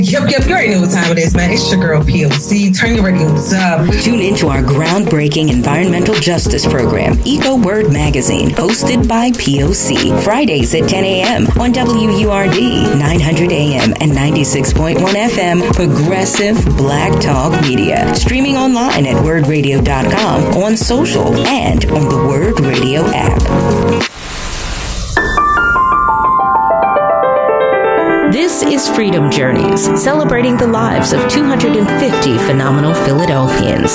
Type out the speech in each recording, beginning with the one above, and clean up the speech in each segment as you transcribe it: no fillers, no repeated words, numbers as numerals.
Yep, you already know what time it is, man. It's your girl, POC. Turn your radios up. Tune into our groundbreaking environmental justice program, Eco Word Magazine, hosted by POC. Fridays at 10 a.m. on WURD, 900 a.m. and 96.1 FM, Progressive Black Talk Media. Streaming online at wordradio.com, on social, and on the Word Radio app. This is Freedom Journeys, celebrating the lives of 250 phenomenal Philadelphians.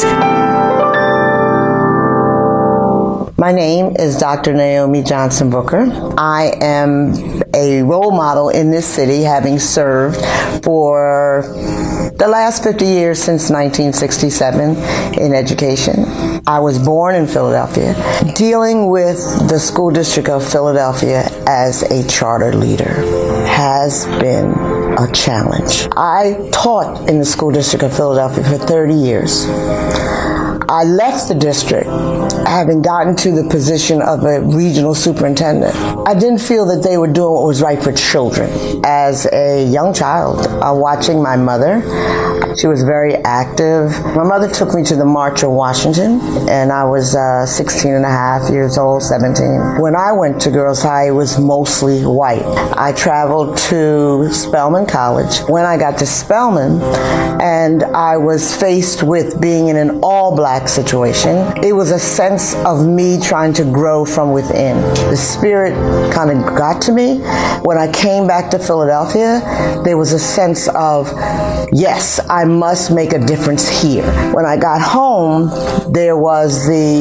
My name is Dr. Naomi Johnson Booker. I am a role model in this city, having served for the last 50 years since 1967 in education. I was born in Philadelphia, dealing with the school district of Philadelphia as a charter leader has been a challenge. I taught in the school district of Philadelphia for 30 years. I left the district having gotten to the position of a regional superintendent. I didn't feel that they were doing what was right for children. As a young child, watching my mother, she was very active. My mother took me to the March on Washington, and I was 16 and a half years old, 17. When I went to Girls High, it was mostly white. I traveled to Spelman College. When I got to Spelman, and I was faced with being in an all-black situation, it was a sense of me trying to grow from within. The spirit kind of got to me. When I came back to Philadelphia, there was a sense of, yes, I must make a difference here. When I got home, there was the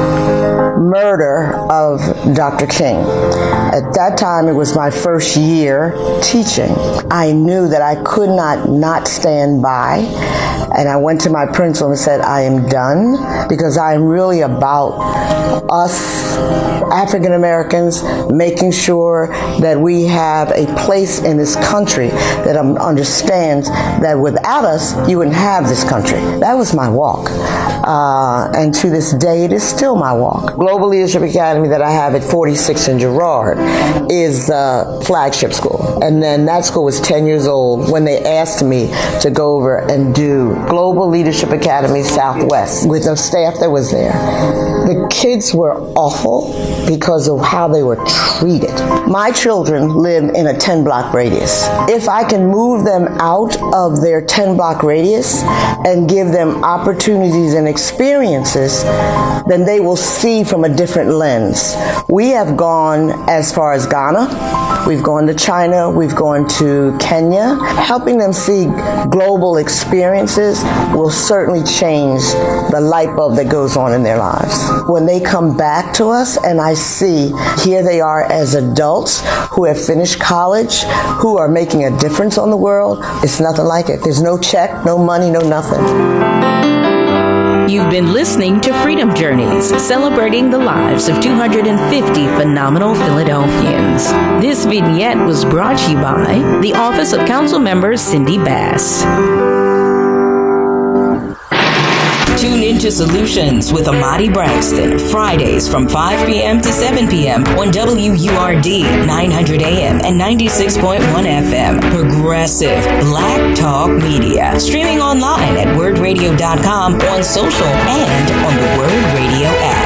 murder of Dr. King. At that time, it was my first year teaching. I knew that I could not stand by, and I went to my principal and said, I am done, because I'm really about us African Americans making sure that we have a place in this country that understands that without us, you wouldn't have this country. That was my walk. And to this day, it is still my walk. Global Leadership Academy that I have at 46 in Girard is the flagship school. And then that school was 10 years old when they asked me to go over and do Global Leadership Academy Southwest with the staff that was there. The kids were awful because of how they were treated. My children live in a 10-block radius. If I can move them out of their 10-block radius and give them opportunities and experiences, then they will see from a different lens. We have gone as far as Ghana. We've gone to China. We've gone to Kenya. Helping them see global experiences will certainly change the light bulb that goes on in their lives. When they come back to us and I see here they are as adults who have finished college, who are making a difference on the world, it's nothing like it. There's no check, no money, no nothing. You've been listening to Freedom Journeys, celebrating the lives of 250 phenomenal Philadelphians. This vignette was brought to you by the Office of Council Member Cindy Bass. Tune into Solutions with Amadi Braxton, Fridays from 5 p.m. to 7 p.m. on WURD, 900 a.m. and 96.1 FM. Progressive Black Talk Media. Streaming online at wordradio.com, on social, and on the Word Radio app.